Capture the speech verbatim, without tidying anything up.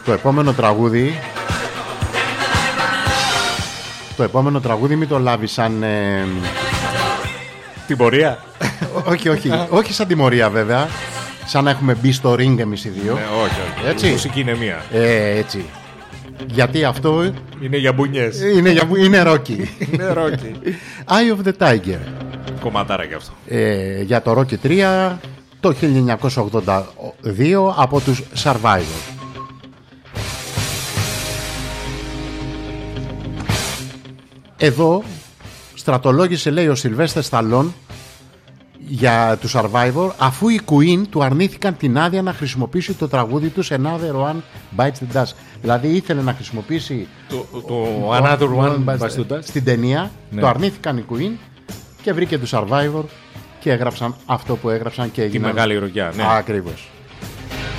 Το επόμενο τραγούδι Το επόμενο τραγούδι μην το λάβει σαν ε... τιμωρία. όχι, όχι, όχι σαν τιμωρία βέβαια. Σαν να έχουμε μπει στο ring εμείς οι δύο. Ναι, όχι, όχι. Έτσι. Η μουσική είναι μία. ε, Έτσι. Γιατί αυτό είναι για μπουνιές. Είναι, για... είναι Rocky. Είναι Rocky. Eye of the Tiger. Κομματάρα και αυτό. ε, Για το Rocky τρία το χίλια εννιακόσια ογδόντα δύο από τους Survivor. Εδώ στρατολόγησε, λέει, ο Σιλβέστερ Σταλόν για του Survivor, αφού οι Queen του αρνήθηκαν την άδεια να χρησιμοποιήσει το τραγούδι του Another One Bites the Dust. Δηλαδή ήθελε να χρησιμοποιήσει το, το Another One Bites the Dust στην ταινία, ναι. Το αρνήθηκαν οι Queen και βρήκε του Survivor και έγραψαν αυτό που έγραψαν και έγιναν. Τη μεγάλη ροκιά, ναι. Ακριβώς.